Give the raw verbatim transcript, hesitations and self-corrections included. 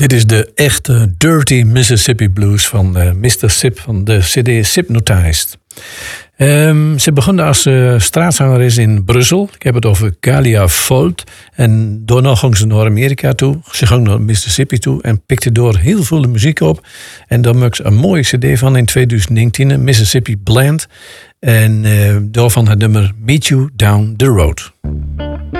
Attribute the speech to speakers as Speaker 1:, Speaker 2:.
Speaker 1: Dit is de echte Dirty Mississippi Blues van uh, mister Sip van de cd Sipnotized. Um, ze begon als uh, straatzangeres in Brussel. Ik heb het over Galia Folt. En daarna ging ze naar Amerika toe. Ze ging naar Mississippi toe en pikte door heel veel muziek op. En daar maakte ze een mooie cd van in twintig negentien, een Mississippi Blend. En uh, daarvan het nummer Meet You Down the Road.